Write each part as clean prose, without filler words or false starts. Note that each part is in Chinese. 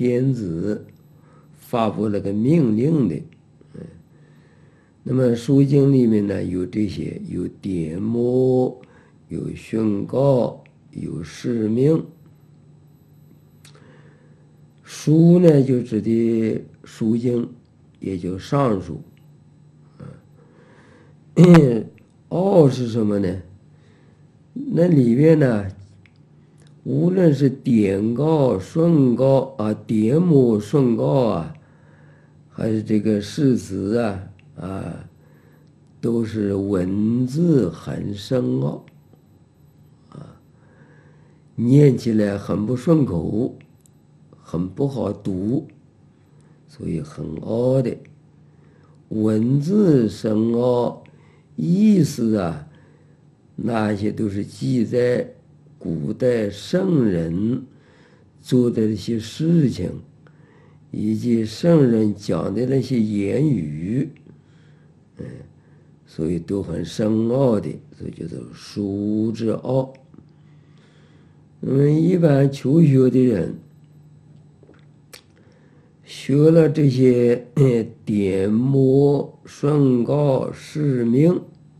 天子发布了个命令的。那么书经里面呢有这些，有典谟，有训告，有誓命。书呢就指的书经，也就上书。奥是什么呢？那里面呢，无论是典告、顺告啊，典谟、顺告啊，还是这个誓词啊，都是文字很深奥啊，念起来很不顺口，很不好读，所以很奥的。文字深奥，意思啊，那些都是记载古代圣人做的那些事情，以及圣人讲的那些言语，所以都很深奥的，所以叫做书之奥。那么一般求学的人学了这些典谟、顺告、誓命，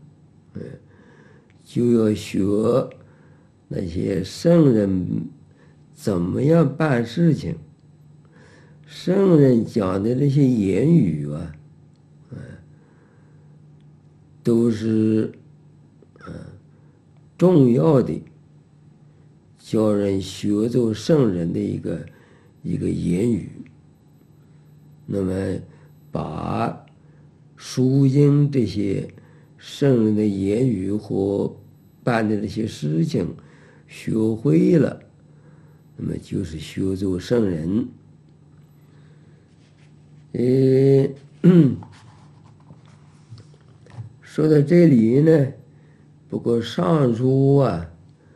就要学那些圣人怎么样办事情，圣人讲的那些言语啊，都是重要的，叫人学做圣人的一个言语。那么把书经这些圣人的言语或办的那些事情学会了，那么就是学做圣人。说到这里呢，不过上书啊，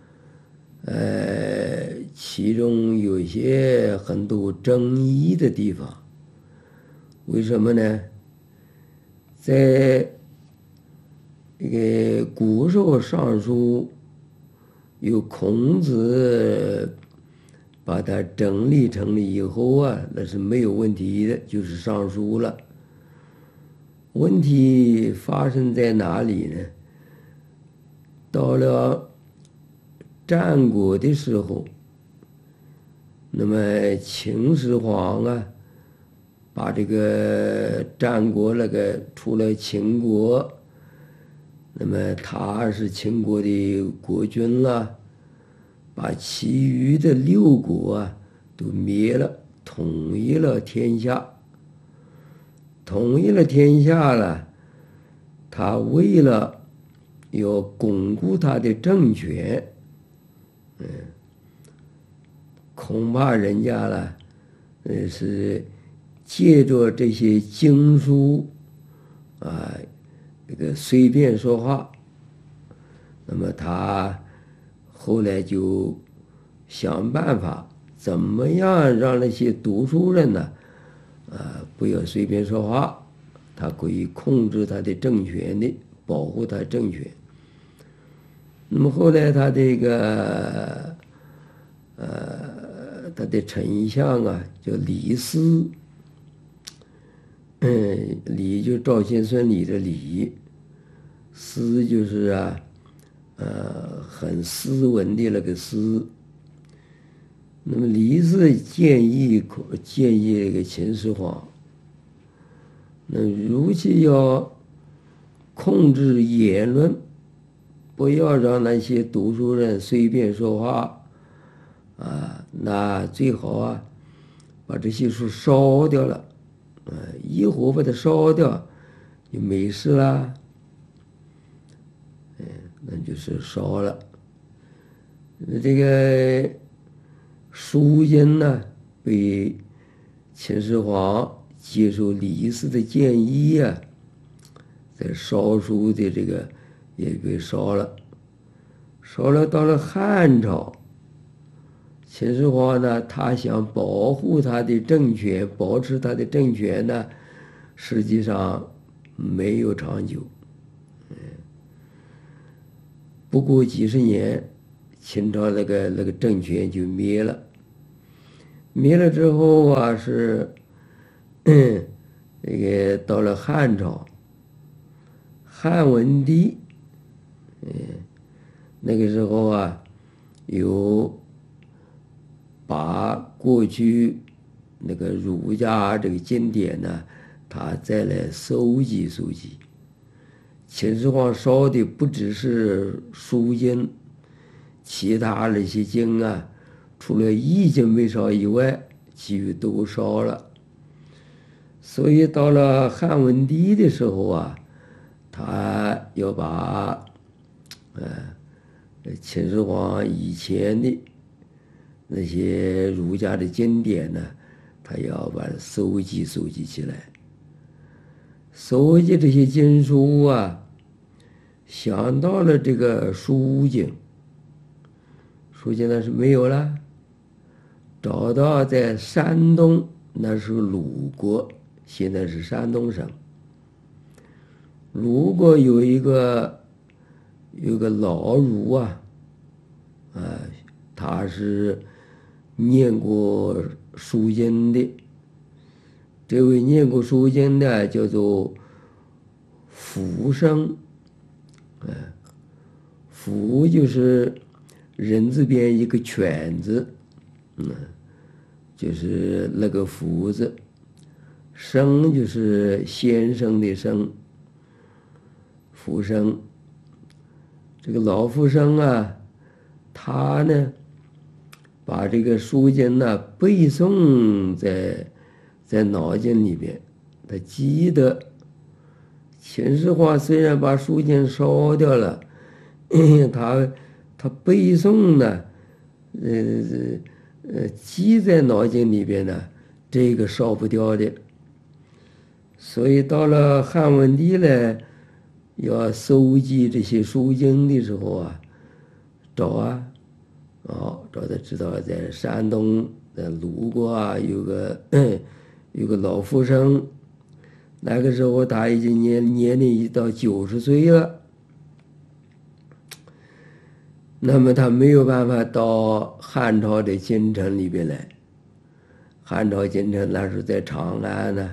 其中有些很多争议的地方。为什么呢？在这个古时候上书，有孔子把它整理以后啊，那是没有问题的，就是上书了。问题发生在哪里呢？到了战国的时候，那么秦始皇啊，把这个战国那个除了秦国，那么他是秦国的国君了，把其余的6国啊都灭了，统一了天下。统一了天下了，他为了要巩固他的政权，恐怕人家了，是借着这些经书啊，这个随便说话。那么他后来就想办法，怎么样让那些读书人呢，不要随便说话，他可以控制他的政权的，保护他政权。那么后来他这个他的丞相啊叫李斯，李就赵先孙李的李，斯就是很斯文的那个斯。那么李斯建议这个秦始皇，那如其要控制言论，不要让那些读书人随便说话那最好把这些书烧掉了，一火把它烧掉就没事啦。那就是烧了。这个书经呢，被秦始皇接受李斯的建议在烧书的这个也被烧了。烧了到了汉朝，秦始皇呢，他想保护他的政权，保持他的政权呢，实际上没有长久。不过几十年，秦朝那个政权就灭了。 灭了之后啊，这个到了汉朝，汉文帝，那个时候啊，有把过去那个儒家这个经典呢，他再来收集收集。秦始皇烧的不只是书经，其他那些经啊，除了易经没烧以外，其余都烧了。所以到了汉文帝的时候啊，他要把秦始皇以前的那些儒家的经典呢，他要把它收集收集起来。收集这些经书啊，想到了这个书经，书经那是没有了，找到在山东，那是鲁国，现在是山东省。鲁国有个老儒啊，他是念过书经的。这位念过书经的叫做福生，福就是人字边一个犬字，就是那个福字，生就是先生的生，福生。这个老福生啊，他呢把这个书经呢背诵在脑筋里边，他记得秦始皇虽然把书经烧掉了，他背诵呢，记在脑筋里边呢，这个烧不掉的。所以到了汉文帝呢，要收集这些书经的时候啊，找他知道在山东的鲁国啊，有个老福生，那个时候他已经年龄已到90岁了，那么他没有办法到汉朝的京城里边来，汉朝京城那时候在长安呢，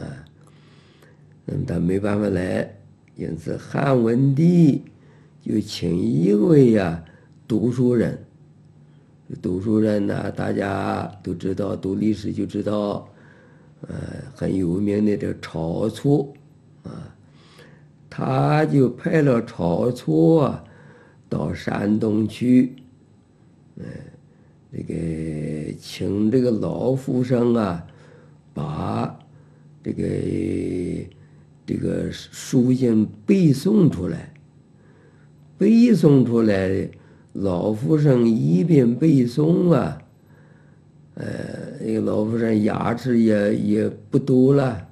他没办法来，因此汉文帝就请一位读书人。读书人呢，大家都知道，读历史就知道，很有名的这晁错，他就派了晁错到山东去，这个请这个老福生把这个书经背诵出来，老福生一边背诵那个老福生牙齿也不多了，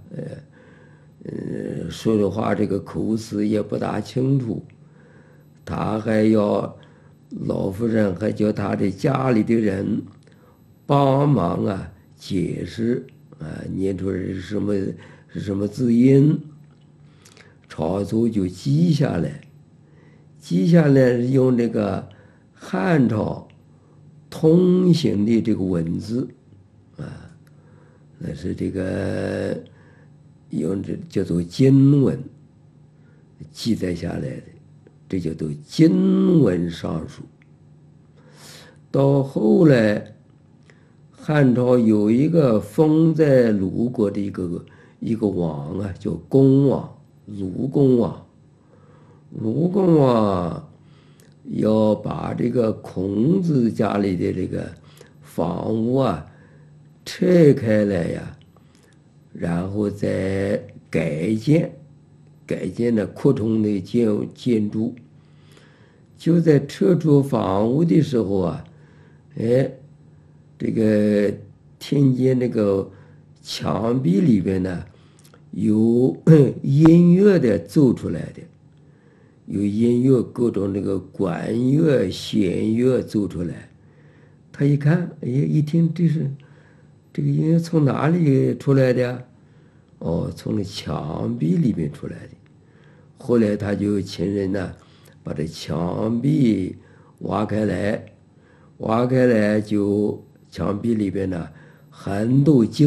说的话这个口齿也不大清楚，他还要老夫人还叫他的家里的人帮忙解释念出来是什么字音，晁错就记下来用这个汉朝通行的这个文字那是这个用这叫做经文记载下来的，这叫做经文上书。到后来汉朝有一个封在鲁国的一个王叫公王，鲁公王。鲁公王要把这个孔子家里的这个房屋拆开来然后再改建的扩充的建筑。就在撤出房屋的时候这个听见那个墙壁里边呢有音乐的奏出来的，有音乐，各种那个管乐弦乐奏出来。他一看，一听这个音乐从哪里出来的？从那墙壁里面出来的。后来他就请人把这墙壁挖开来，就墙壁里边寒度经。